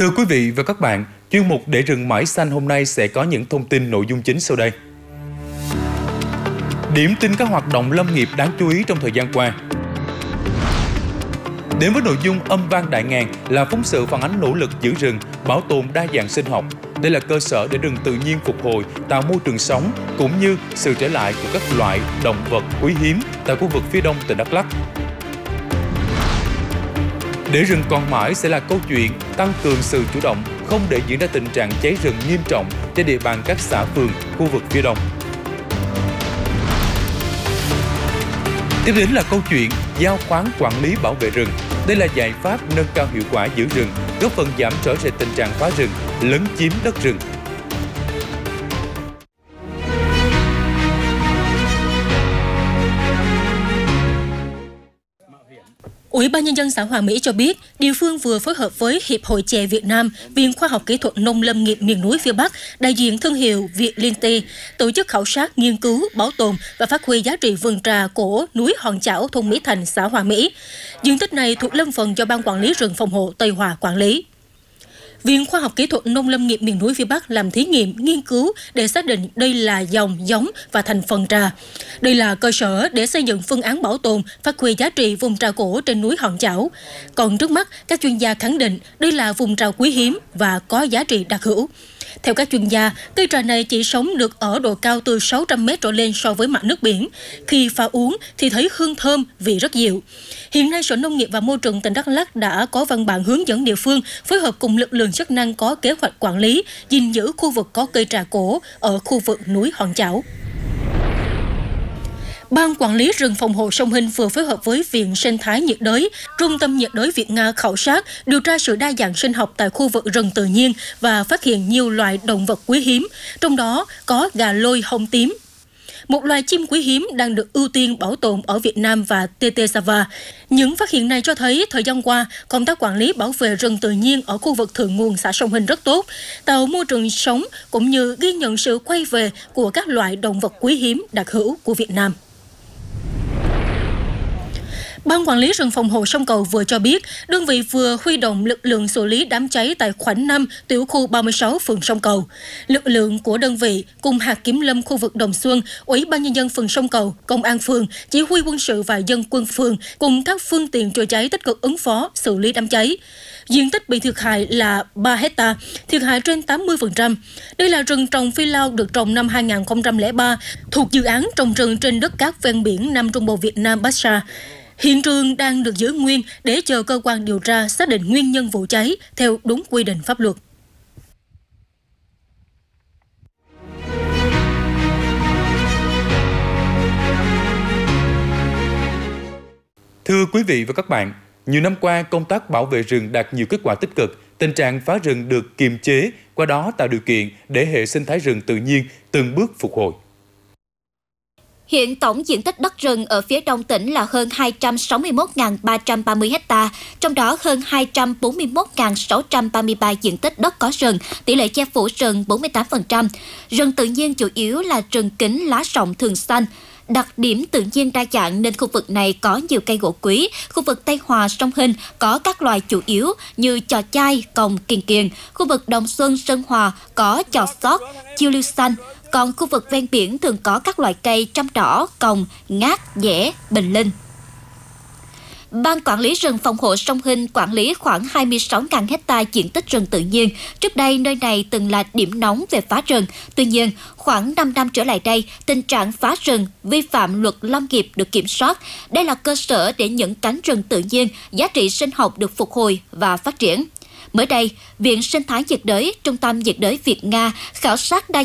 Thưa quý vị và các bạn, chuyên mục Để rừng mãi xanh hôm nay sẽ có những thông tin nội dung chính sau đây. Điểm tin các hoạt động lâm nghiệp đáng chú ý trong thời gian qua. Đến với nội dung Âm vang đại ngàn là phóng sự phản ánh nỗ lực giữ rừng, bảo tồn đa dạng sinh học. Đây là cơ sở để rừng tự nhiên phục hồi, tạo môi trường sống cũng như sự trở lại của các loại động vật quý hiếm tại khu vực phía đông tỉnh Đắk Lắk. Để rừng còn mãi sẽ là câu chuyện tăng cường sự chủ động, không để diễn ra tình trạng cháy rừng nghiêm trọng trên địa bàn các xã phường, khu vực phía đông. Tiếp đến là câu chuyện giao khoán quản lý bảo vệ rừng. Đây là giải pháp nâng cao hiệu quả giữ rừng, góp phần giảm rõ rệt tình trạng phá rừng, lấn chiếm đất rừng. Ủy ban Nhân dân xã Hòa Mỹ cho biết, địa phương vừa phối hợp với Hiệp hội chè Việt Nam, Viện Khoa học Kỹ thuật Nông lâm nghiệp miền núi phía Bắc, đại diện thương hiệu Việt Liên Tê, tổ chức khảo sát, nghiên cứu, bảo tồn và phát huy giá trị vườn trà cổ núi Hòn Chảo, thôn Mỹ Thành, xã Hòa Mỹ. Diện tích này thuộc lâm phần do Ban Quản lý rừng phòng hộ Tây Hòa quản lý. Viện Khoa học Kỹ thuật Nông lâm nghiệp miền núi phía Bắc làm thí nghiệm, nghiên cứu để xác định đây là dòng, giống và thành phần trà. Đây là cơ sở để xây dựng phương án bảo tồn, phát huy giá trị vùng trà cổ trên núi Hòn Chảo. Còn trước mắt, các chuyên gia khẳng định đây là vùng trà quý hiếm và có giá trị đặc hữu. Theo các chuyên gia, cây trà này chỉ sống được ở độ cao từ 600 m trở lên so với mặt nước biển. Khi pha uống thì thấy hương thơm, vị rất dịu. Hiện nay, Sở Nông nghiệp và Môi trường tỉnh Đắk Lắk đã có văn bản hướng dẫn địa phương phối hợp cùng lực lượng chức năng có kế hoạch quản lý, gìn giữ khu vực có cây trà cổ ở khu vực núi Hòn Chảo. Ban Quản lý rừng phòng hộ Sông Hinh vừa phối hợp với Viện Sinh thái nhiệt đới, Trung tâm nhiệt đới Việt Nga khảo sát, điều tra sự đa dạng sinh học tại khu vực rừng tự nhiên và phát hiện nhiều loài động vật quý hiếm, trong đó có gà lôi hông tím, một loài chim quý hiếm đang được ưu tiên bảo tồn ở Việt Nam và tê Sava. Những phát hiện này cho thấy thời gian qua, công tác quản lý bảo vệ rừng tự nhiên ở khu vực thượng nguồn xã Sông Hinh rất tốt, tạo môi trường sống cũng như ghi nhận sự quay về của các loại động vật quý hiếm đặc hữu của Việt Nam. Ban Quản lý rừng phòng hộ sông Cầu vừa cho biết, đơn vị vừa huy động lực lượng xử lý đám cháy tại khoảnh 5 tiểu khu 36 phường Sông Cầu. Lực lượng của đơn vị cùng hạt kiểm lâm khu vực Đồng Xuân, Ủy ban Nhân dân phường Sông Cầu, Công an phường, chỉ huy quân sự và dân quân phường cùng các phương tiện chữa cháy tích cực ứng phó xử lý đám cháy. Diện tích bị thiệt hại là 3 hecta, thiệt hại trên 80%. Đây là rừng trồng phi lao được trồng năm 2003, thuộc dự án trồng rừng trên đất cát ven biển Nam Trung Bộ Việt Nam Bassa. Hiện trường đang được giữ nguyên để chờ cơ quan điều tra xác định nguyên nhân vụ cháy theo đúng quy định pháp luật. Thưa quý vị và các bạn, nhiều năm qua công tác bảo vệ rừng đạt nhiều kết quả tích cực, tình trạng phá rừng được kiềm chế, qua đó tạo điều kiện để hệ sinh thái rừng tự nhiên từng bước phục hồi. Hiện tổng diện tích đất rừng ở phía đông tỉnh là hơn 261.330 ha, trong đó hơn 241.633 diện tích đất có rừng, tỷ lệ che phủ rừng 48%. Rừng tự nhiên chủ yếu là rừng kính lá rộng thường xanh. Đặc điểm tự nhiên đa dạng nên khu vực này có nhiều cây gỗ quý. Khu vực Tây Hòa, Sông Hinh có các loài chủ yếu như chò chai, còng, kiền kiền. Khu vực Đồng Xuân, Sơn Hòa có chò sót, chiêu lưu xanh. Còn khu vực ven biển thường có các loại cây trăm trỏ, còng, ngát, dẻ, bình linh. Ban Quản lý rừng phòng hộ Sông Hinh quản lý khoảng 26.000 hecta diện tích rừng tự nhiên. Trước đây, nơi này từng là điểm nóng về phá rừng. Tuy nhiên, khoảng 5 năm trở lại đây, tình trạng phá rừng, vi phạm luật lâm nghiệp được kiểm soát. Đây là cơ sở để những cánh rừng tự nhiên, giá trị sinh học được phục hồi và phát triển. Mới đây, Viện Sinh thái nhiệt đới, Trung tâm nhiệt đới Việt Nga khảo sát đa